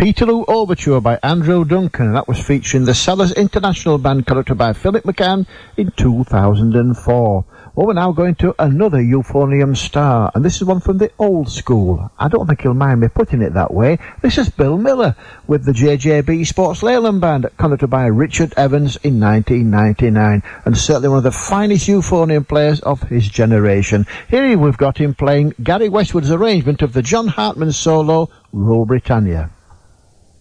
Peterloo Overture by Andrew Duncan, and that was featuring the Sellers International Band conducted by Philip McCann in 2004. Well, we're now going to another euphonium star, and this is one from the old school. I don't think you'll mind me putting it that way. This is Bill Miller with the JJB Sports Leyland Band conducted by Richard Evans in 1999, and certainly one of the finest euphonium players of his generation. Here we've got him playing Gary Westwood's arrangement of the John Hartman solo, Rule Britannia.